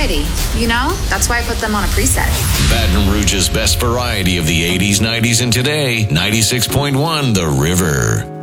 variety, you know? That's why I put them on a preset. Baton Rouge's best variety of the 80s, 90s, and today. 96.1 The River.